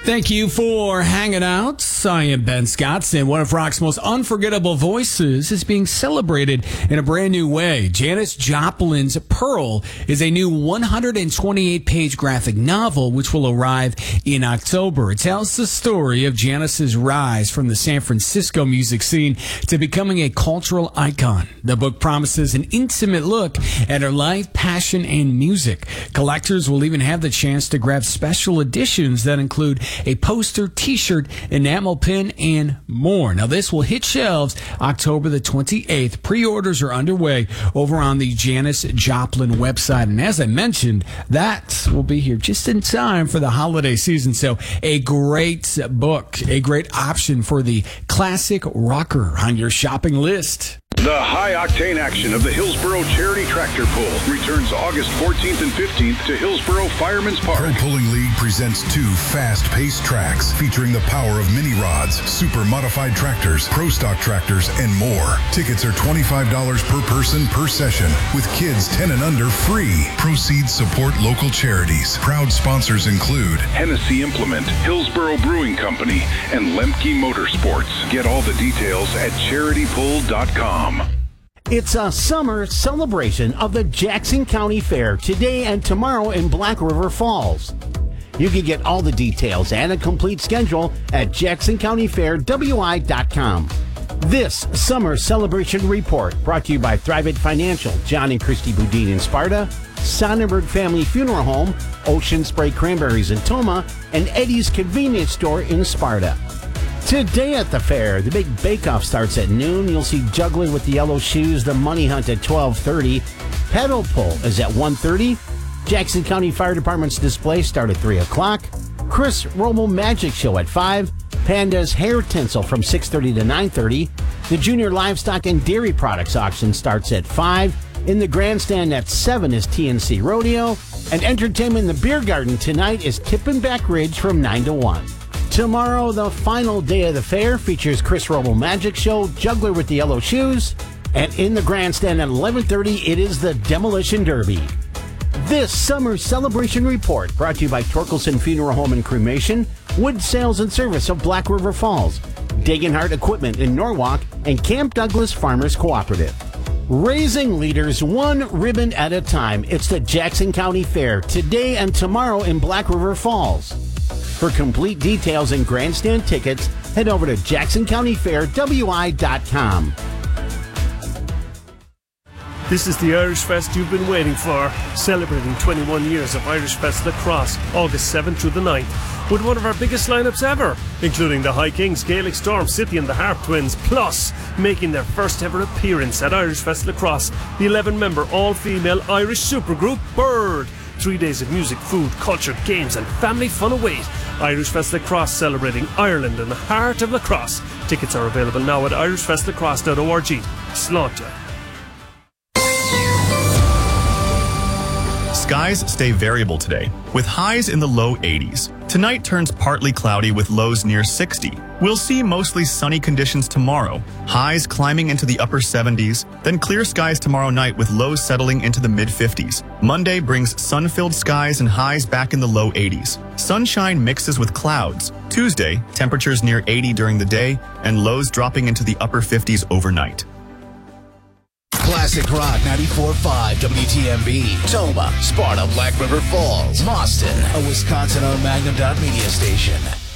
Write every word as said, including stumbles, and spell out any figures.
Thank you for hanging out. I am Ben Scott, and one of rock's most unforgettable voices is being celebrated in a brand new way. Janis Joplin's Pearl is a new one hundred twenty-eight page graphic novel which will arrive in October. It tells the story of Janis's rise from the San Francisco music scene to becoming a cultural icon. The book promises an intimate look at her life, passion, and music. Collectors will even have the chance to grab special editions that include a poster, t-shirt, enamel pin, and more. Now, this will hit shelves October the twenty-eighth. Pre-orders are underway over on the Janis Joplin website. And as I mentioned, that will be here just in time for the holiday season. So a great book, a great option for the classic rocker on your shopping list. The high-octane action of the Hillsboro Charity Tractor Pull returns August fourteenth and fifteenth to Hillsboro Fireman's Park. Pro Pulling League presents two fast-paced tracks featuring the power of mini rods, super modified tractors, pro stock tractors, and more. Tickets are twenty-five dollars per person per session, with kids ten and under free. Proceeds support local charities. Proud sponsors include Hennessy Implement, Hillsboro Brewing Company, and Lemke Motorsports. Get all the details at charity pull dot com. It's a summer celebration of the Jackson County Fair today and tomorrow in Black River Falls. You can get all the details and a complete schedule at jackson county fair w i dot com. This summer celebration report brought to you by Thrivent Financial, John and Christy Boudin in Sparta, Sonnenberg Family Funeral Home, Ocean Spray Cranberries in Toma, and Eddie's Convenience Store in Sparta. Today at the fair, the big bake-off starts at noon. You'll see Juggling with the Yellow Shoes, the Money Hunt at twelve thirty. Pedal Pull is at one thirty. Jackson County Fire Department's display start at three o'clock. Chris Romo Magic Show at five. Panda's Hair Tinsel from six thirty to nine thirty. The Junior Livestock and Dairy Products Auction starts at five. In the grandstand at seven is T N C Rodeo. And entertainment in the Beer Garden tonight is Kippenback Ridge from nine to one. Tomorrow, the final day of the fair features Chris Romo Magic Show, Juggler with the Yellow Shoes, and in the grandstand at eleven thirty, it is the Demolition Derby. This summer celebration report brought to you by Torkelson Funeral Home and Cremation, Wood Sales and Service of Black River Falls, Degenhardt Equipment in Norwalk, and Camp Douglas Farmers Cooperative. Raising leaders one ribbon at a time. It's the Jackson County Fair today and tomorrow in Black River Falls. For complete details and grandstand tickets, head over to jackson county fair w i dot com. This is the Irish Fest you've been waiting for, celebrating twenty-one years of Irish Fest Lacrosse, August seventh through the ninth, with one of our biggest lineups ever, including the High Kings, Gaelic Storm, City and the Harp Twins, plus making their first ever appearance at Irish Fest Lacrosse, the eleven member all-female Irish supergroup Bird. Three days of music, food, culture, games and family fun await. Irish Fest Lacrosse, celebrating Ireland and the heart of lacrosse. Tickets are available now at irish fest lacrosse dot org. Sláinte. Skies stay variable today, with highs in the low eighties. Tonight turns partly cloudy with lows near sixty. We'll see mostly sunny conditions tomorrow, highs climbing into the upper seventies, then clear skies tomorrow night with lows settling into the mid-fifties. Monday brings sun-filled skies and highs back in the low eighties. Sunshine mixes with clouds. Tuesday, temperatures near eighty during the day, and lows dropping into the upper fifties overnight. Classic Rock ninety-four point five W T M B, Toma, Sparta, Black River Falls, Boston, a Wisconsin-owned Magnum Dot Media station.